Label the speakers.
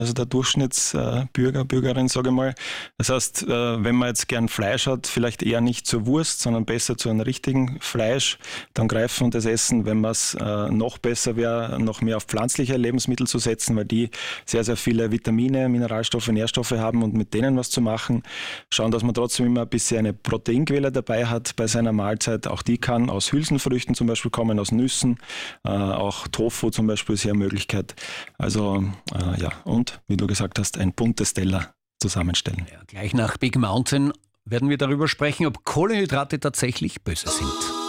Speaker 1: also der Durchschnittsbürger, Bürgerin, sage ich mal. Das heißt, wenn man jetzt gern Fleisch hat, vielleicht eher nicht zur Wurst, sondern besser zu einem richtigen Fleisch, dann greifen und das essen. Wenn man es noch besser wäre, noch mehr auf pflanzliche Lebensmittel zu setzen, weil die sehr, sehr viele Vitamine, Mineralstoffe, Nährstoffe haben und mit denen was zu machen. Schauen, dass man trotzdem immer ein bisschen eine Proteinquelle dabei hat bei seiner Mahlzeit. Auch die kann aus Hülsenfrüchten zum Beispiel kommen, aus Nüssen. Auch Tofu zum Beispiel ist hier eine Möglichkeit. Also ja, und wie du gesagt hast, ein buntes Teller zusammenstellen.
Speaker 2: Ja, gleich nach Big Mountain werden wir darüber sprechen, ob Kohlenhydrate tatsächlich böse sind.